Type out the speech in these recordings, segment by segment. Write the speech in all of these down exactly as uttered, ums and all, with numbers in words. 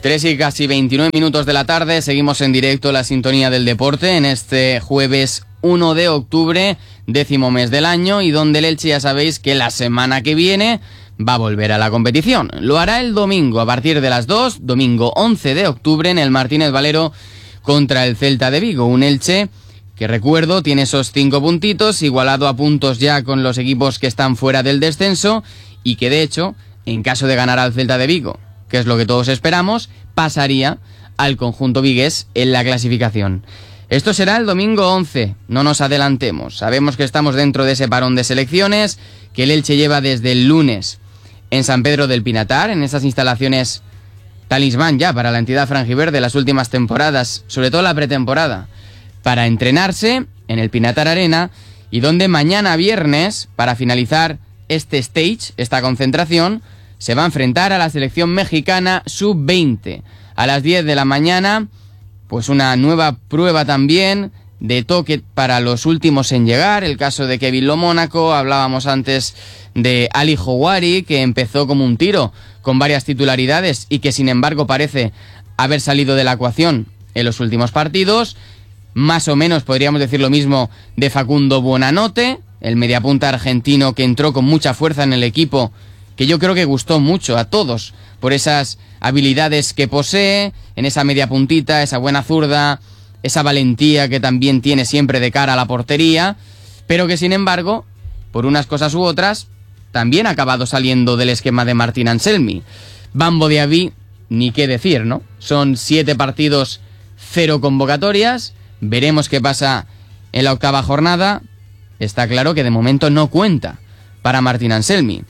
tres y casi veintinueve minutos de la tarde, seguimos en directo la sintonía del deporte en este jueves uno de octubre, décimo mes del año, y donde el Elche ya sabéis que la semana que viene va a volver a la competición. Lo hará el domingo a partir de las dos, domingo once de octubre en el Martínez Valero contra el Celta de Vigo, un Elche que, recuerdo, tiene esos cinco puntitos, igualado a puntos ya con los equipos que están fuera del descenso y que de hecho, en caso de ganar al Celta de Vigo, que es lo que todos esperamos, pasaría al conjunto vigués en la clasificación. Esto será el domingo once, no nos adelantemos. Sabemos que estamos dentro de ese parón de selecciones, que el Elche lleva desde el lunes en San Pedro del Pinatar, en esas instalaciones talismán ya para la entidad franjiverde las últimas temporadas, sobre todo la pretemporada, para entrenarse en el Pinatar Arena, y donde mañana viernes, para finalizar este stage, esta concentración, se va a enfrentar a la selección mexicana sub veinte. A las diez de la mañana, pues una nueva prueba también de toque para los últimos en llegar, el caso de Kevin Lo Mónaco, hablábamos antes de Ali Houari, que empezó como un tiro con varias titularidades y que sin embargo parece haber salido de la ecuación en los últimos partidos. Más o menos podríamos decir lo mismo de Facundo Buonanotte, el mediapunta argentino que entró con mucha fuerza en el equipo, que yo creo que gustó mucho a todos por esas habilidades que posee, en esa media puntita, esa buena zurda, esa valentía que también tiene siempre de cara a la portería, pero que sin embargo, por unas cosas u otras, también ha acabado saliendo del esquema de Martín Anselmi. Bambo Diaby, ni qué decir, ¿no? Son siete partidos, cero convocatorias, veremos qué pasa en la octava jornada. Está claro que de momento no cuenta para Martín Anselmi.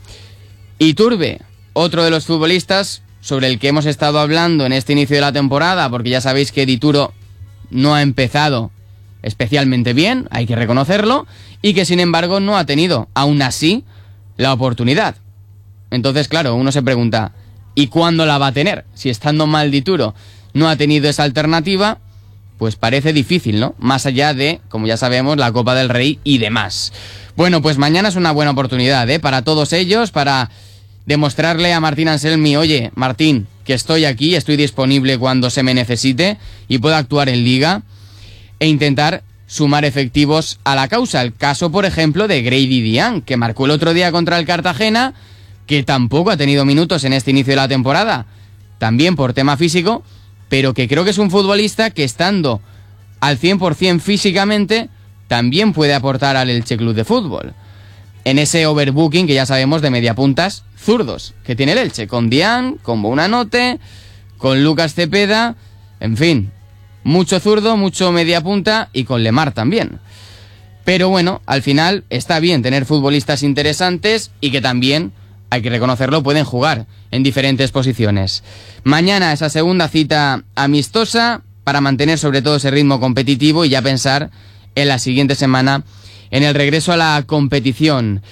Iturbe, otro de los futbolistas sobre el que hemos estado hablando en este inicio de la temporada, porque ya sabéis que Dituro no ha empezado especialmente bien, hay que reconocerlo, y que sin embargo no ha tenido, aún así, la oportunidad. Entonces, claro, uno se pregunta, ¿y cuándo la va a tener? Si estando mal Dituro no ha tenido esa alternativa, pues parece difícil, ¿no? Más allá de, como ya sabemos, la Copa del Rey y demás. Bueno, pues mañana es una buena oportunidad, ¿eh? Para todos ellos, para demostrarle a Martín Anselmi, oye, Martín, que estoy aquí, estoy disponible cuando se me necesite y puedo actuar en Liga, e intentar sumar efectivos a la causa. El caso, por ejemplo, de Grady Diagne, que marcó el otro día contra el Cartagena, que tampoco ha tenido minutos en este inicio de la temporada, también por tema físico, pero que creo que es un futbolista que, estando al cien por ciento físicamente, también puede aportar al Elche Club de Fútbol. En ese overbooking que ya sabemos de mediapuntas zurdos que tiene el Elche, con Diagne, con Buonanotte, con Lucas Cepeda, en fin, mucho zurdo, mucho mediapunta, y con Lemar también. Pero bueno, al final está bien tener futbolistas interesantes y que también, hay que reconocerlo, pueden jugar en diferentes posiciones. Mañana esa segunda cita amistosa para mantener sobre todo ese ritmo competitivo y ya pensar en la siguiente semana en el regreso a la competición.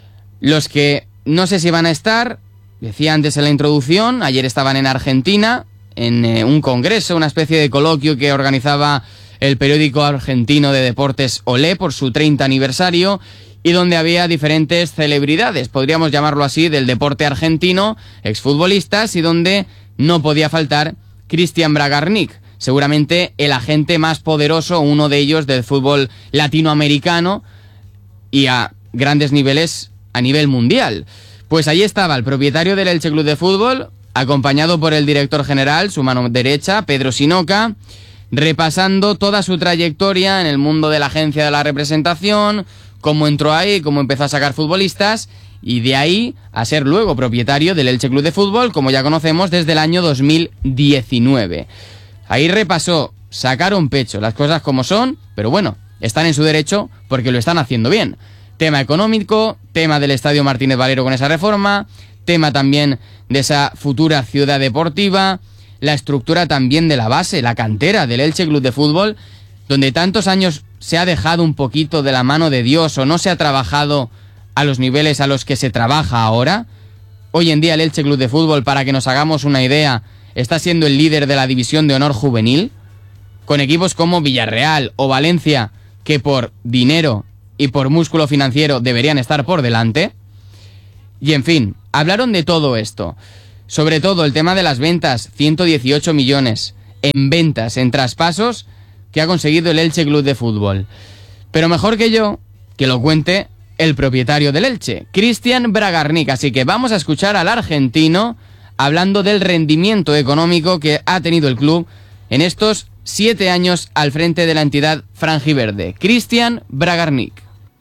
Los que no sé si van a estar, decía antes en la introducción, ayer estaban en Argentina, en eh, un congreso, una especie de coloquio que organizaba el periódico argentino de deportes Olé por su treinta aniversario, y donde había diferentes celebridades, podríamos llamarlo así, del deporte argentino, exfutbolistas, y donde no podía faltar Cristian Bragarnik, seguramente el agente más poderoso, uno de ellos del fútbol latinoamericano y a grandes niveles a nivel mundial. Pues allí estaba el propietario del Elche Club de Fútbol, acompañado por el director general, su mano derecha, Pedro Sinoca, repasando toda su trayectoria en el mundo de la agencia de la representación, cómo entró ahí, cómo empezó a sacar futbolistas, y de ahí a ser luego propietario del Elche Club de Fútbol, como ya conocemos, desde el año dos mil diecinueve. Ahí repasó, sacaron pecho, las cosas como son, pero bueno, están en su derecho porque lo están haciendo bien. Tema económico, tema del Estadio Martínez Valero con esa reforma, tema también de esa futura ciudad deportiva, la estructura también de la base, la cantera del Elche Club de Fútbol, donde tantos años se ha dejado un poquito de la mano de Dios o no se ha trabajado a los niveles a los que se trabaja ahora. Hoy en día el Elche Club de Fútbol, para que nos hagamos una idea, está siendo el líder de la división de honor juvenil, con equipos como Villarreal o Valencia, que por dinero y por músculo financiero deberían estar por delante. Y en fin, hablaron de todo esto. Sobre todo el tema de las ventas, ciento dieciocho millones en ventas, en traspasos que ha conseguido el Elche Club de Fútbol. Pero mejor que yo, que lo cuente el propietario del Elche, Cristian Bragarnik. Así que vamos a escuchar al argentino hablando del rendimiento económico que ha tenido el club en estos siete años al frente de la entidad franjiverde. Cristian Bragarnik.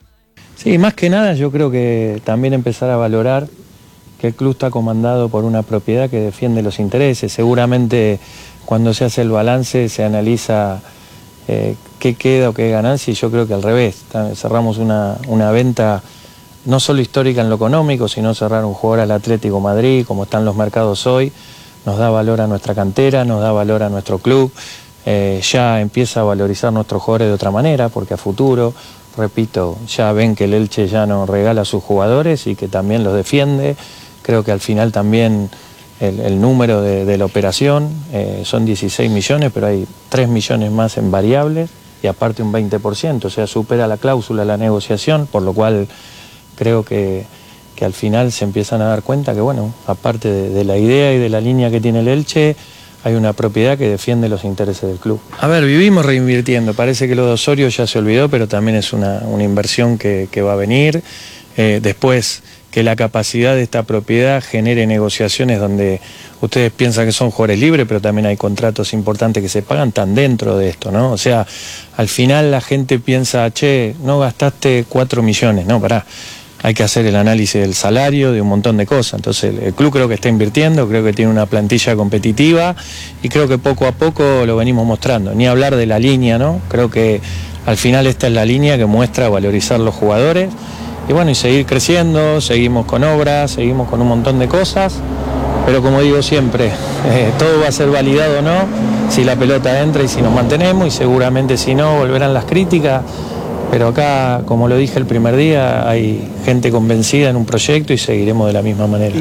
Sí, más que nada yo creo que también empezar a valorar que el club está comandado por una propiedad que defiende los intereses. Seguramente cuando se hace el balance se analiza eh, qué queda o qué ganancia, y yo creo que al revés. Cerramos una, una venta no solo histórica en lo económico, sino cerrar un jugador al Atlético Madrid, como están los mercados hoy, nos da valor a nuestra cantera, nos da valor a nuestro club, eh, ya empieza a valorizar nuestros jugadores de otra manera, porque a futuro, repito, ya ven que el Elche ya no regala a sus jugadores y que también los defiende. Creo que al final también el, el número de, de la operación eh, son dieciséis millones, pero hay tres millones más en variables y aparte un veinte por ciento, o sea, supera la cláusula la negociación, por lo cual creo que, que al final se empiezan a dar cuenta que, bueno, aparte de, de la idea y de la línea que tiene el Elche, hay una propiedad que defiende los intereses del club. A ver, vivimos reinvirtiendo, parece que lo de Osorio ya se olvidó, pero también es una, una inversión que, que va a venir. Eh, después, que la capacidad de esta propiedad genere negociaciones donde ustedes piensan que son jugadores libres, pero también hay contratos importantes que se pagan, tan dentro de esto, ¿no? O sea, al final la gente piensa, che, no gastaste cuatro millones, no, pará. Hay que hacer el análisis del salario, de un montón de cosas. Entonces el club creo que está invirtiendo, creo que tiene una plantilla competitiva y creo que poco a poco lo venimos mostrando. Ni hablar de la línea, ¿no? Creo que al final esta es la línea que muestra valorizar los jugadores y bueno, y seguir creciendo, seguimos con obras, seguimos con un montón de cosas, pero como digo siempre, eh, todo va a ser validado o no si la pelota entra y si nos mantenemos, y seguramente si no volverán las críticas. Pero acá, como lo dije el primer día, hay gente convencida en un proyecto y seguiremos de la misma manera.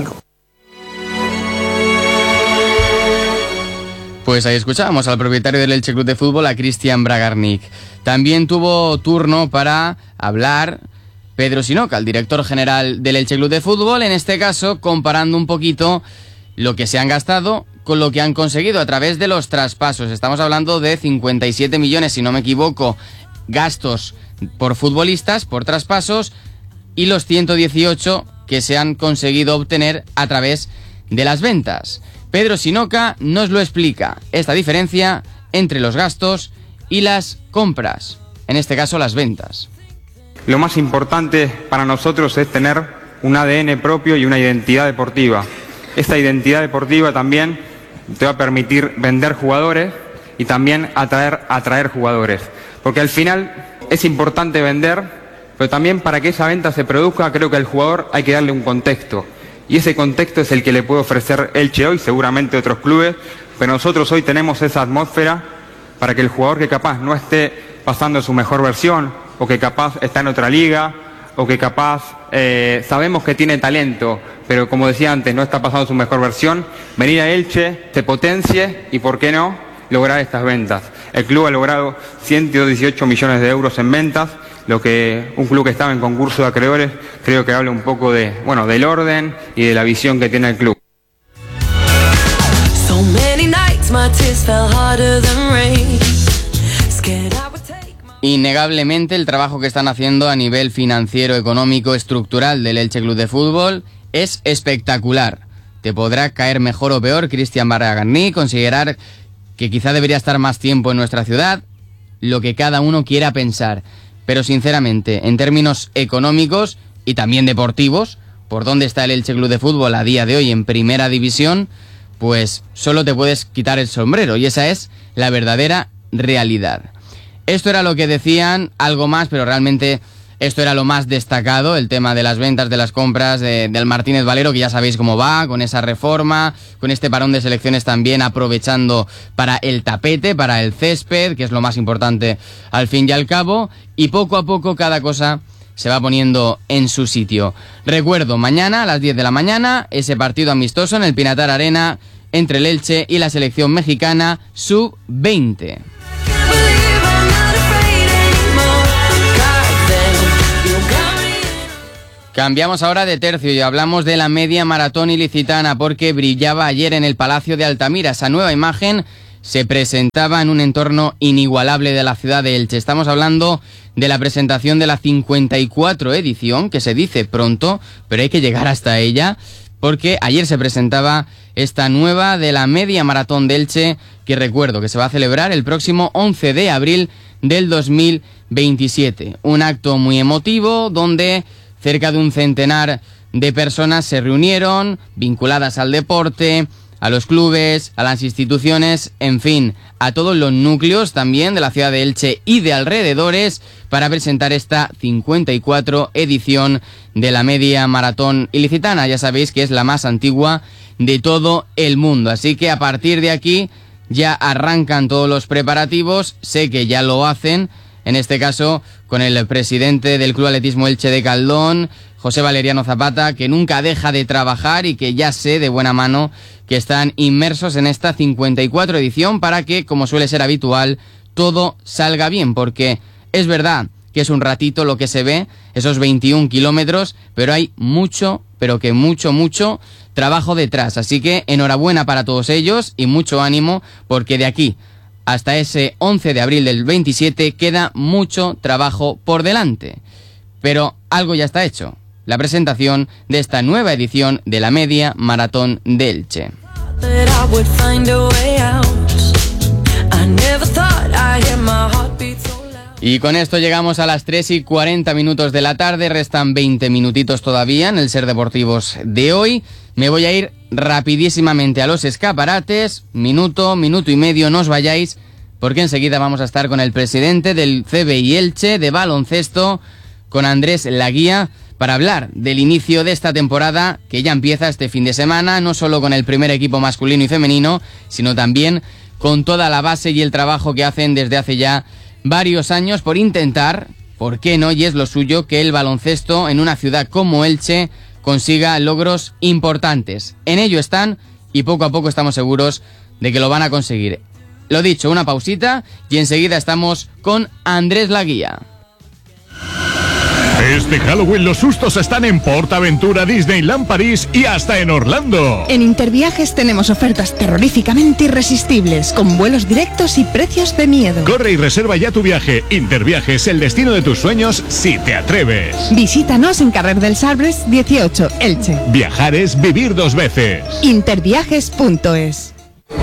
Pues ahí escuchábamos al propietario del Elche Club de Fútbol, a Cristian Bragarnik. También tuvo turno para hablar Pedro Sinoca, el director general del Elche Club de Fútbol, en este caso comparando un poquito lo que se han gastado con lo que han conseguido a través de los traspasos. Estamos hablando de cincuenta y siete millones, si no me equivoco, gastos por futbolistas, por traspasos, y los ciento dieciocho que se han conseguido obtener a través de las ventas. Pedro Sinoca nos lo explica, esta diferencia entre los gastos y las compras, en este caso las ventas. Lo más importante para nosotros es tener un A D N propio y una identidad deportiva. Esta identidad deportiva también te va a permitir vender jugadores y también atraer, atraer jugadores, porque al final es importante vender, pero también para que esa venta se produzca, creo que al jugador hay que darle un contexto. Y ese contexto es el que le puede ofrecer Elche hoy, seguramente otros clubes, pero nosotros hoy tenemos esa atmósfera para que el jugador que capaz no esté pasando su mejor versión, o que capaz está en otra liga, o que capaz eh, sabemos que tiene talento, pero como decía antes, no está pasando su mejor versión, venir a Elche, se potencie y, ¿por qué no?, lograr estas ventas. El club ha logrado ciento dieciocho millones de euros en ventas, lo que un club que estaba en concurso de acreedores creo que habla un poco de, bueno, del orden y de la visión que tiene el club. Innegablemente el trabajo que están haciendo a nivel financiero, económico, estructural del Elche Club de Fútbol es espectacular. Te podrá caer mejor o peor Cristian Bragarnik, considerar que quizá debería estar más tiempo en nuestra ciudad, lo que cada uno quiera pensar. Pero sinceramente, en términos económicos y también deportivos, por dónde está el Elche Club de Fútbol a día de hoy en primera división, pues solo te puedes quitar el sombrero, y esa es la verdadera realidad. Esto era lo que decían, algo más, pero realmente esto era lo más destacado, el tema de las ventas, de las compras de, del Martínez Valero, que ya sabéis cómo va, con esa reforma, con este parón de selecciones también aprovechando para el tapete, para el césped, que es lo más importante al fin y al cabo, y poco a poco cada cosa se va poniendo en su sitio. Recuerdo, mañana a las diez de la mañana, ese partido amistoso en el Pinatar Arena entre el Elche y la selección mexicana sub veinte. Cambiamos ahora de tercio y hablamos de la media maratón ilicitana porque brillaba ayer en el Palacio de Altamira. Esa nueva imagen se presentaba en un entorno inigualable de la ciudad de Elche. Estamos hablando de la presentación de la cincuenta y cuatro edición, que se dice pronto, pero hay que llegar hasta ella, porque ayer se presentaba esta nueva de la media maratón de Elche, que recuerdo que se va a celebrar el próximo once de abril del dos mil veintisiete. Un acto muy emotivo donde cerca de un centenar de personas se reunieron, vinculadas al deporte, a los clubes, a las instituciones, en fin, a todos los núcleos también de la ciudad de Elche y de alrededores para presentar esta cincuenta y cuatro edición de la media maratón ilicitana. Ya sabéis que es la más antigua de todo el mundo, así que a partir de aquí ya arrancan todos los preparativos. Sé que ya lo hacen, en este caso con el presidente del Club Atletismo Elche de Caldón, José Valeriano Zapata, que nunca deja de trabajar y que ya sé de buena mano que están inmersos en esta cincuenta y cuatro edición para que, como suele ser habitual, todo salga bien, porque es verdad que es un ratito lo que se ve, esos veintiún kilómetros, pero hay mucho, pero que mucho, mucho trabajo detrás. Así que enhorabuena para todos ellos y mucho ánimo, porque de aquí hasta ese once de abril del veintisiete queda mucho trabajo por delante. Pero algo ya está hecho: la presentación de esta nueva edición de la media maratón de Elche. Y con esto llegamos a las tres y cuarenta minutos de la tarde, restan veinte minutitos todavía en el Ser Deportivos de hoy. Me voy a ir rapidísimamente a los escaparates, minuto, minuto y medio, no os vayáis, porque enseguida vamos a estar con el presidente del C B I Elche de baloncesto, con Andrés Laguía, para hablar del inicio de esta temporada que ya empieza este fin de semana, no solo con el primer equipo masculino y femenino, sino también con toda la base y el trabajo que hacen desde hace ya varios años por intentar, ¿por qué no? Y es lo suyo, que el baloncesto en una ciudad como Elche consiga logros importantes. En ello están y poco a poco estamos seguros de que lo van a conseguir. Lo dicho, una pausita y enseguida estamos con Andrés Laguía. Este Halloween los sustos están en PortAventura, Disneyland París y hasta en Orlando. En Interviajes tenemos ofertas terroríficamente irresistibles, con vuelos directos y precios de miedo. Corre y reserva ya tu viaje. Interviajes, el destino de tus sueños, si te atreves. Visítanos en Carrer dels Arbres dieciocho, Elche. Viajar es vivir dos veces. Interviajes punto es.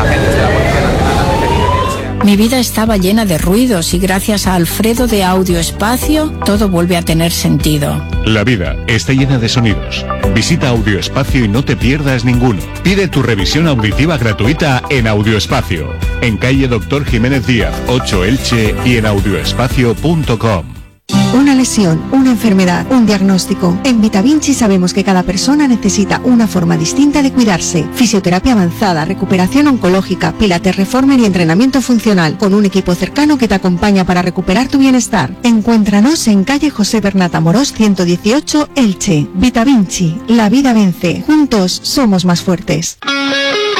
Mi vida estaba llena de ruidos y gracias a Alfredo de Audio Espacio todo vuelve a tener sentido. La vida está llena de sonidos. Visita Audio Espacio y no te pierdas ninguno. Pide tu revisión auditiva gratuita en Audio Espacio, en calle Doctor Jiménez Díaz, ocho Elche y en audioespacio punto com. Una lesión, una enfermedad, un diagnóstico. En VitaVinci sabemos que cada persona necesita una forma distinta de cuidarse. Fisioterapia avanzada, recuperación oncológica, pilates reformer y entrenamiento funcional, con un equipo cercano que te acompaña para recuperar tu bienestar. Encuéntranos en calle José Bernat Amorós ciento dieciocho, Elche. VitaVinci, la vida vence. Juntos somos más fuertes.